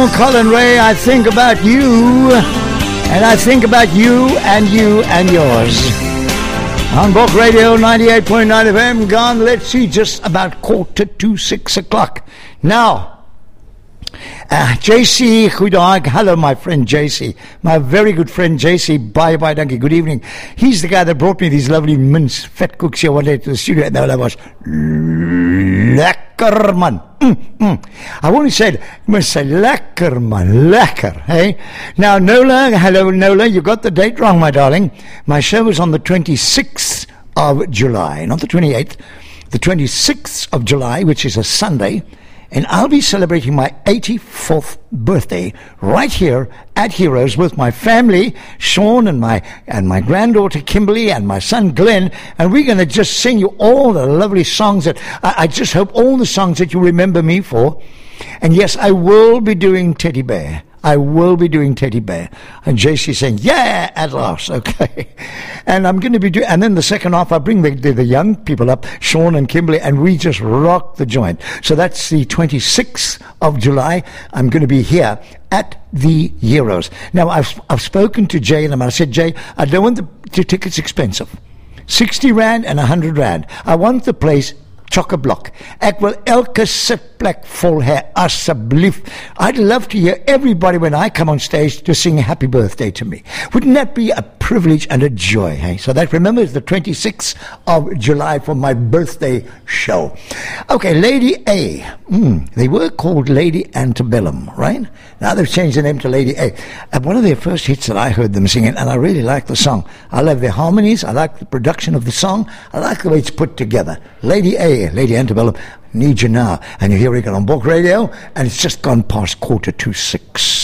Colin Ray, I think about you, and I think about you and yours. On Book Radio 98.9 FM, gone, let's see, just about 5:45. Now, JC, goeiedag. Hello, my friend JC. My very good friend JC. Bye, dankie. Good evening. He's the guy that brought me these lovely mince vet cooks here one day to the studio. And that was lekker, man. I've only said, you must say lekker, man. Lekker, hey? Now, Nola, hello, Nola. You got the date wrong, my darling. My show was on the 26th of July, not the 28th. The 26th of July, which is a Sunday. And I'll be celebrating my 84th birthday right here at Heroes with my family, Sean and my granddaughter Kimberly and my son Glenn, and we're going to just sing you all the lovely songs that I just hope all the songs that you remember me for. And yes, I will be doing Teddy Bear. And JC saying, yeah, at last, okay. And I'm going to be doing, and then the second half, I bring the young people up, Sean and Kimberly, and we just rock the joint. So that's the 26th of July. I'm going to be here at the Heroes. Now, I've spoken to Jay, and I said, Jay, I don't want the tickets expensive. 60 Rand and 100 Rand. I want the place chock-a-block. Ek wil elke sitplek vol hê, asseblief. I'd love to hear everybody when I come on stage to sing a happy birthday to me. Wouldn't that be a privilege and a joy, hey? So that, remember, is the 26th of July for my birthday show. Okay, Lady A. They were called Lady Antebellum, right? Now they've changed the name to Lady A. And one of their first hits that I heard them singing, and I really like the song. I love their harmonies. I like the production of the song. I like the way it's put together. Lady A. Lady Antebellum, Need You Now. And you're hearing it on Book Radio, and it's just gone past 5:45.